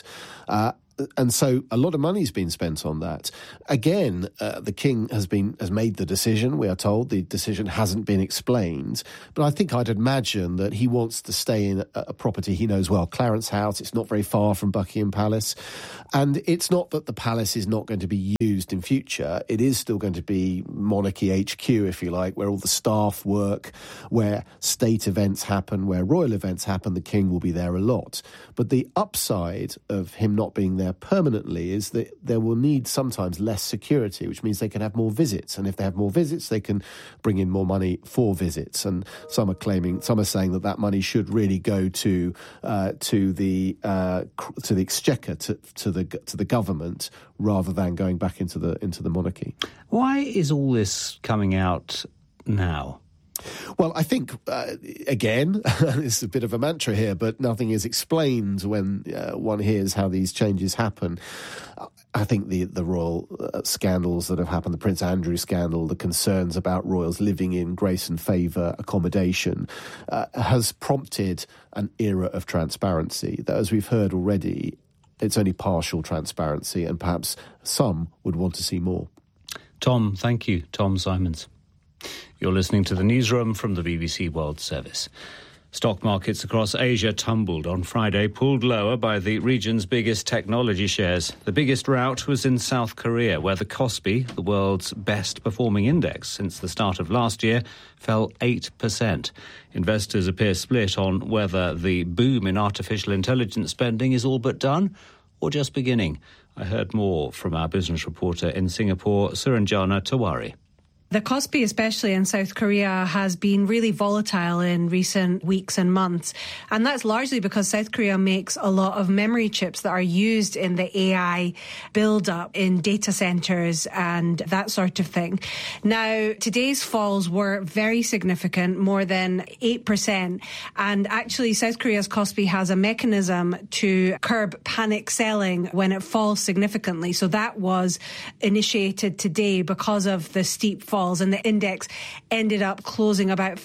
And so a lot of money's been spent on that. Again, the King has made the decision, we are told. The decision hasn't been explained. But I think I'd imagine that he wants to stay in a property he knows well, Clarence House. It's not very far from Buckingham Palace. And it's not that the palace is not going to be used in future. It is still going to be monarchy HQ, if you like, where all the staff work, where state events happen, where royal events happen. The King will be there a lot. But the upside of him not being there permanently is that there will need sometimes less security, which means they can have more visits. And if they have more visits, they can bring in more money for visits. And some are saying that money should really go to the exchequer, to the government, rather than going back into the monarchy. Why is all this coming out now? Well, I think, again, it's a bit of a mantra here, but nothing is explained when one hears how these changes happen. I think the royal scandals that have happened, the Prince Andrew scandal, the concerns about royals living in grace and favour accommodation, has prompted an era of transparency that, as we've heard already, it's only partial transparency, and perhaps some would want to see more. Tom, thank you. Tom Simons. You're listening to the newsroom from the BBC World Service. Stock markets across Asia tumbled on Friday, pulled lower by the region's biggest technology shares. The biggest rout was in South Korea, where the Kospi, the world's best-performing index since the start of last year, fell 8%. Investors appear split on whether the boom in artificial intelligence spending is all but done or just beginning. I heard more from our business reporter in Singapore, Suranjana Tawari. The Kospi, especially in South Korea, has been really volatile in recent weeks and months. And that's largely because South Korea makes a lot of memory chips that are used in the AI build-up in data centres and that sort of thing. Now, today's falls were very significant, more than 8%. And actually, South Korea's Kospi has a mechanism to curb panic selling when it falls significantly. So that was initiated today because of the steep fall. And the index ended up closing about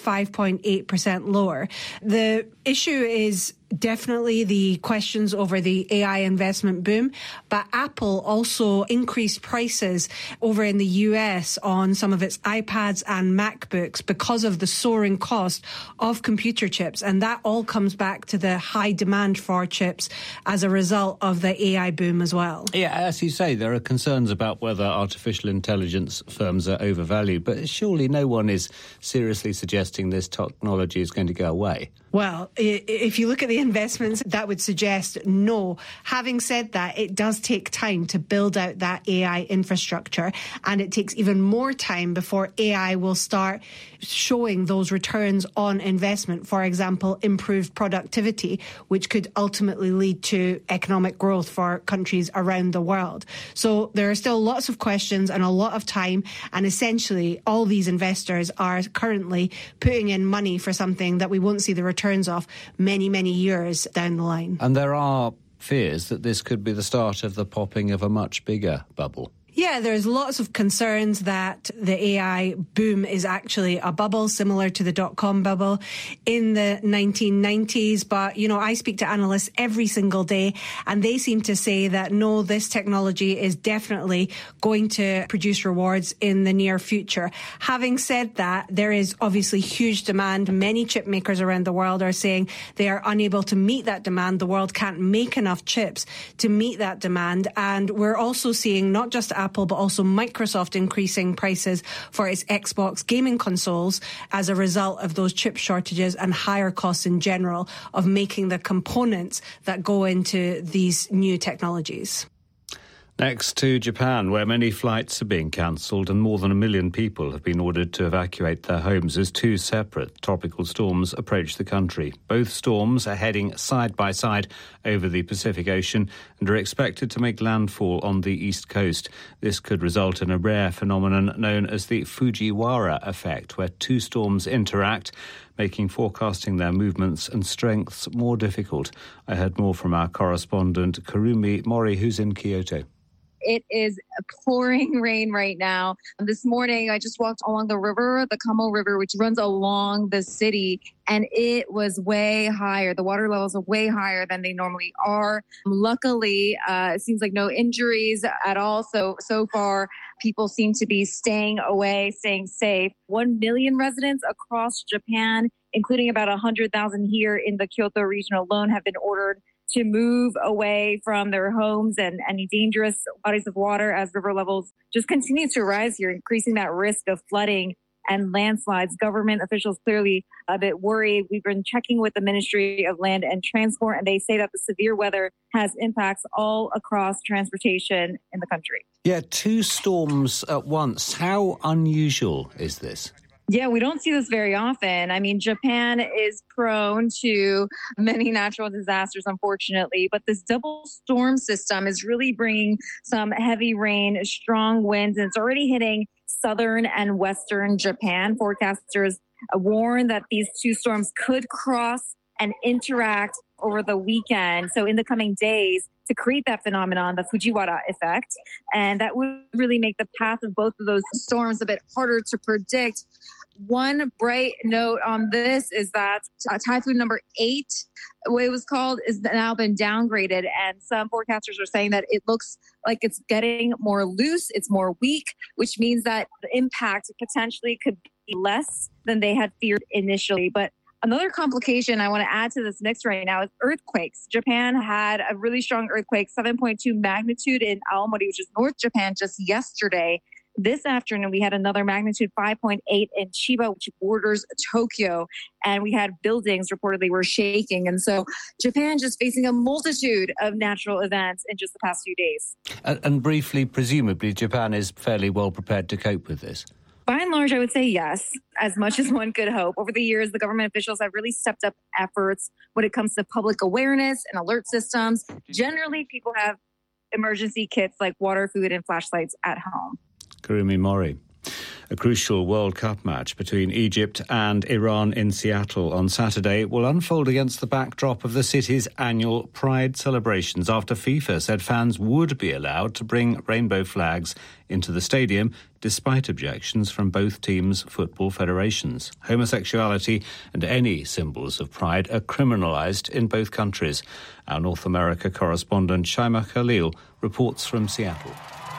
5.8% lower. The issue is definitely the questions over the AI investment boom, but Apple also increased prices over in the US on some of its iPads and MacBooks because of the soaring cost of computer chips, and that all comes back to the high demand for chips as a result of the AI boom as well. Yeah, as you say, there are concerns about whether artificial intelligence firms are overvalued, but surely no one is seriously suggesting this technology is going to go away. Well, if you look at the investments, that would suggest no. Having said that, it does take time to build out that AI infrastructure, and it takes even more time before AI will start showing those returns on investment. For example, improved productivity, which could ultimately lead to economic growth for countries around the world. So there are still lots of questions and a lot of time, and essentially all these investors are currently putting in money for something that we won't see the returns of many, many years down the line. And there are fears that this could be the start of the popping of a much bigger bubble. Yeah, there's lots of concerns that the AI boom is actually a bubble, similar to the dot-com bubble in the 1990s. But, I speak to analysts every single day, and they seem to say that, no, this technology is definitely going to produce rewards in the near future. Having said that, there is obviously huge demand. Many chip makers around the world are saying they are unable to meet that demand. The world can't make enough chips to meet that demand. And we're also seeing not just Apple, but also Microsoft increasing prices for its Xbox gaming consoles as a result of those chip shortages and higher costs in general of making the components that go into these new technologies. Next to Japan, where many flights are being cancelled and more than 1 million people have been ordered to evacuate their homes as two separate tropical storms approach the country. Both storms are heading side by side over the Pacific Ocean and are expected to make landfall on the east coast. This could result in a rare phenomenon known as the Fujiwara effect, where two storms interact, making forecasting their movements and strengths more difficult. I heard more from our correspondent Kurumi Mori, who's in Kyoto. It is pouring rain right now. This morning, I just walked along the river, the Kamo River, which runs along the city, and it was way higher. The water levels are way higher than they normally are. Luckily, it seems like no injuries at all. So far, people seem to be staying away, staying safe. 1 million residents across Japan, including about 100,000 here in the Kyoto region alone, have been ordered to move away from their homes and any dangerous bodies of water as river levels just continue to rise here, increasing that risk of flooding and landslides. Government officials clearly a bit worried. We've been checking with the Ministry of Land and Transport, and they say that the severe weather has impacts all across transportation in the country. Yeah, two storms at once. How unusual is this? Yeah, we don't see this very often. I mean, Japan is prone to many natural disasters, unfortunately, but this double storm system is really bringing some heavy rain, strong winds, and it's already hitting southern and western Japan. Forecasters warn that these two storms could cross and interact over the weekend. So in the coming days, to create that phenomenon, the Fujiwara effect. And that would really make the path of both of those storms a bit harder to predict. One bright note on this is that typhoon number 8, what it was called, is now been downgraded. And some forecasters are saying that it looks like it's getting more loose, it's more weak, which means that the impact potentially could be less than they had feared initially. But another complication I want to add to this mix right now is earthquakes. Japan had a really strong earthquake, 7.2 magnitude in Aomori, which is North Japan, just yesterday. This afternoon, we had another magnitude 5.8 in Chiba, which borders Tokyo, and we had buildings reportedly were shaking. And so Japan just facing a multitude of natural events in just the past few days. And briefly, presumably, Japan is fairly well prepared to cope with this. By and large, I would say yes, as much as one could hope. Over the years, the government officials have really stepped up efforts when it comes to public awareness and alert systems. Generally, people have emergency kits like water, food, and flashlights at home. Kurumi Mori. A crucial World Cup match between Egypt and Iran in Seattle on Saturday will unfold against the backdrop of the city's annual Pride celebrations after FIFA said fans would be allowed to bring rainbow flags into the stadium despite objections from both teams' football federations. Homosexuality and any symbols of pride are criminalised in both countries. Our North America correspondent Shaima Khalil reports from Seattle.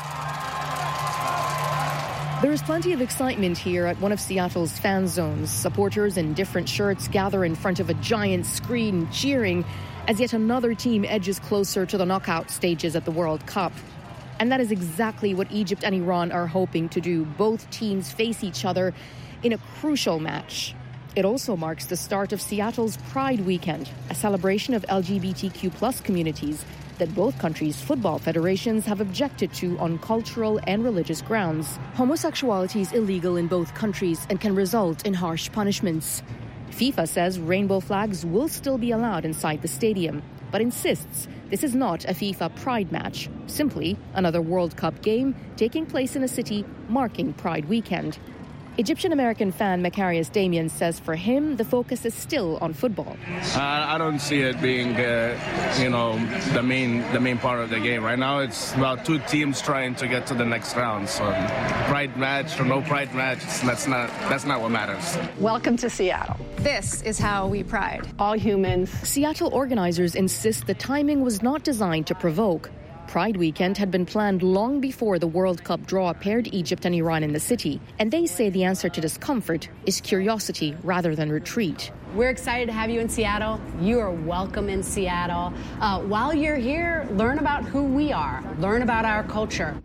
There is plenty of excitement here at one of Seattle's fan zones. Supporters in different shirts gather in front of a giant screen cheering as yet another team edges closer to the knockout stages at the World Cup. And that is exactly what Egypt and Iran are hoping to do. Both teams face each other in a crucial match. It also marks the start of Seattle's Pride Weekend, a celebration of LGBTQ+ communities that both countries' football federations have objected to on cultural and religious grounds. Homosexuality is illegal in both countries and can result in harsh punishments. FIFA says rainbow flags will still be allowed inside the stadium, but insists this is not a FIFA Pride match, simply another World Cup game taking place in a city marking Pride Weekend. Egyptian-American fan Macarius Damian says for him, the focus is still on football. I don't see it being, the main part of the game. Right now, it's about two teams trying to get to the next round. So, pride match or no pride match, that's not what matters. Welcome to Seattle. This is how we pride all humans. Seattle organizers insist the timing was not designed to provoke. Pride weekend had been planned long before the World Cup draw paired Egypt and Iran in the city, and they say the answer to discomfort is curiosity rather than retreat. We're excited to have you in Seattle. You are welcome in Seattle. While you're here, learn about who we are, learn about our culture.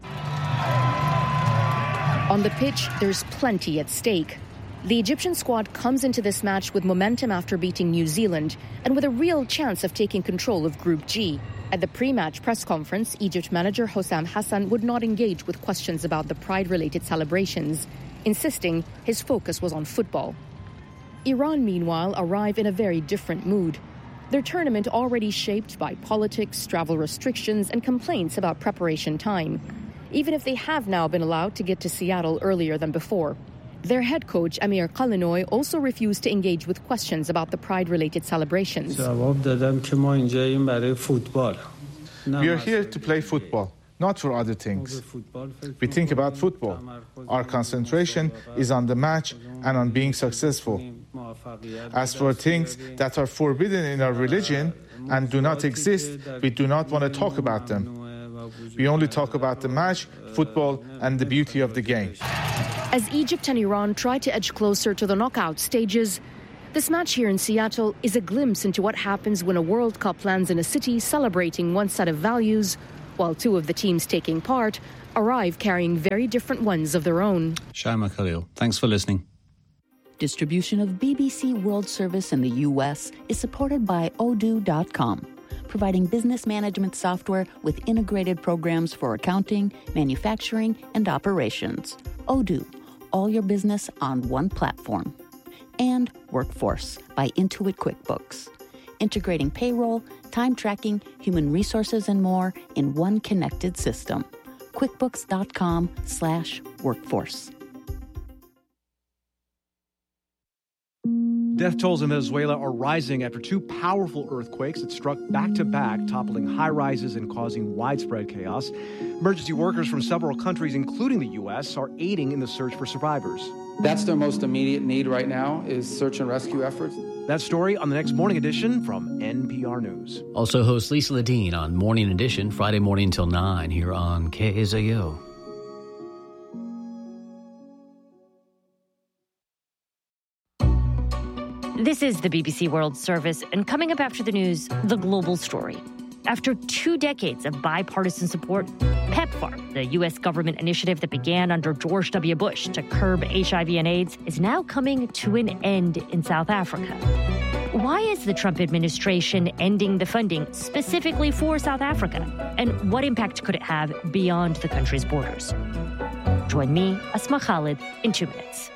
On the pitch, there's plenty at stake. The Egyptian squad comes into this match with momentum after beating New Zealand and with a real chance of taking control of Group G. At the pre-match press conference, Egypt manager Hossam Hassan would not engage with questions about the pride-related celebrations, insisting his focus was on football. Iran, meanwhile, arrive in a very different mood. Their tournament already shaped by politics, travel restrictions, and complaints about preparation time, even if they have now been allowed to get to Seattle earlier than before. Their head coach, Amir Qalinoy, also refused to engage with questions about the pride-related celebrations. We are here to play football, not for other things. We think about football. Our concentration is on the match and on being successful. As for things that are forbidden in our religion and do not exist, we do not want to talk about them. We only talk about the match, football, and the beauty of the game. As Egypt and Iran try to edge closer to the knockout stages, this match here in Seattle is a glimpse into what happens when a World Cup lands in a city celebrating one set of values, while two of the teams taking part arrive carrying very different ones of their own. Shaima Khalil, thanks for listening. Distribution of BBC World Service in the U.S. is supported by Odoo.com, providing business management software with integrated programs for accounting, manufacturing, and operations. Odoo, all your business on one platform. And Workforce by Intuit QuickBooks, integrating payroll, time tracking, human resources, and more in one connected system. QuickBooks.com/workforce. Death tolls in Venezuela are rising after two powerful earthquakes that struck back-to-back, toppling high-rises and causing widespread chaos. Emergency workers from several countries, including the U.S., are aiding in the search for survivors. That's their most immediate need right now, is search and rescue efforts. That story on the next Morning Edition from NPR News. Also host Lisa Ledeen on Morning Edition, Friday morning until 9 here on KSAO. This is the BBC World Service, and coming up after the news, the global story. After 2 decades of bipartisan support, PEPFAR, the U.S. government initiative that began under George W. Bush to curb HIV and AIDS, is now coming to an end in South Africa. Why is the Trump administration ending the funding specifically for South Africa? And what impact could it have beyond the country's borders? Join me, Asma Khalid, in 2 minutes.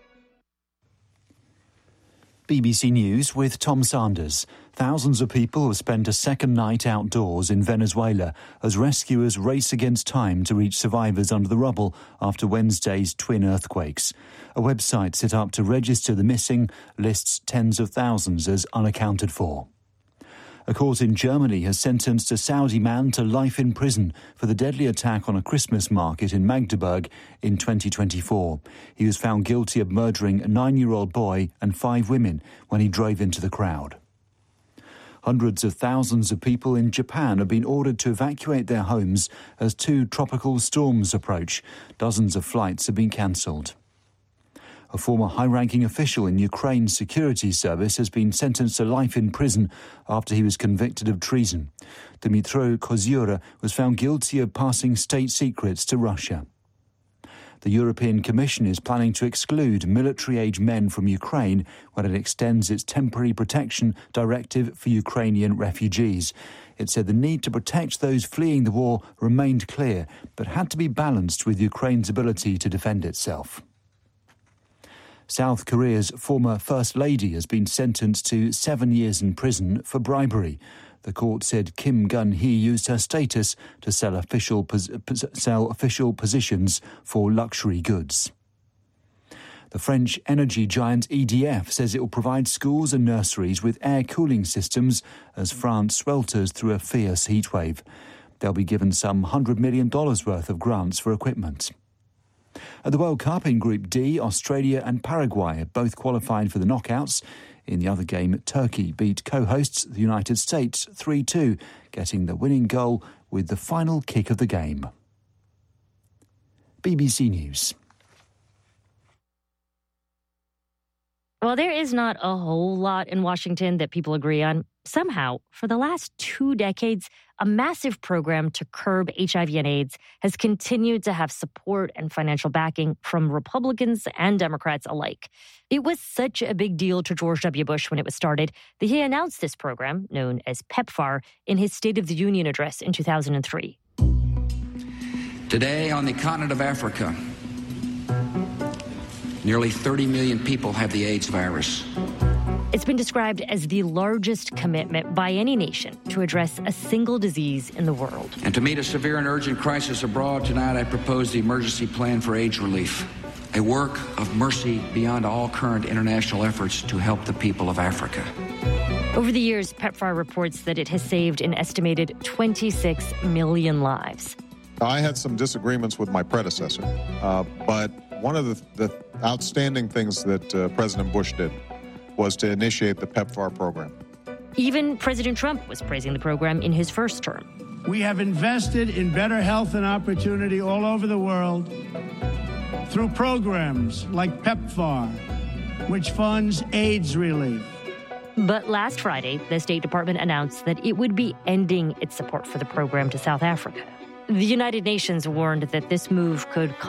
BBC News with Tom Sanders. Thousands of people have spent a second night outdoors in Venezuela as rescuers race against time to reach survivors under the rubble after Wednesday's twin earthquakes. A website set up to register the missing lists tens of thousands as unaccounted for. A court in Germany has sentenced a Saudi man to life in prison for the deadly attack on a Christmas market in Magdeburg in 2024. He was found guilty of murdering a 9-year-old boy and 5 women when he drove into the crowd. Hundreds of thousands of people in Japan have been ordered to evacuate their homes as 2 tropical storms approach. Dozens of flights have been cancelled. A former high-ranking official in Ukraine's security service has been sentenced to life in prison after he was convicted of treason. Dmytro Kozura was found guilty of passing state secrets to Russia. The European Commission is planning to exclude military-age men from Ukraine when it extends its temporary protection directive for Ukrainian refugees. It said the need to protect those fleeing the war remained clear, but had to be balanced with Ukraine's ability to defend itself. South Korea's former First Lady has been sentenced to 7 years in prison for bribery. The court said Kim Gun-hee used her status to sell official positions for luxury goods. The French energy giant EDF says it will provide schools and nurseries with air cooling systems as France swelters through a fierce heatwave. They'll be given some $100 million worth of grants for equipment. At the World Cup in Group D, Australia and Paraguay have both qualified for the knockouts. In the other game, Turkey beat co-hosts the United States 3-2, getting the winning goal with the final kick of the game. BBC News. Well, there is not a whole lot in Washington that people agree on. Somehow, for the last 2 decades, a massive program to curb HIV and AIDS has continued to have support and financial backing from Republicans and Democrats alike. It was such a big deal to George W. Bush when it was started that he announced this program, known as PEPFAR, in his State of the Union address in 2003. Today, on the continent of Africa, nearly 30 million people have the AIDS virus. It's been described as the largest commitment by any nation to address a single disease in the world. And to meet a severe and urgent crisis abroad, tonight I propose the emergency plan for AIDS relief, a work of mercy beyond all current international efforts to help the people of Africa. Over the years, PEPFAR reports that it has saved an estimated 26 million lives. I had some disagreements with my predecessor, but one of the outstanding things that President Bush did was to initiate the PEPFAR program. Even President Trump was praising the program in his first term. We have invested in better health and opportunity all over the world through programs like PEPFAR, which funds AIDS relief. But last Friday, the State Department announced that it would be ending its support for the program to South Africa. The United Nations warned that this move could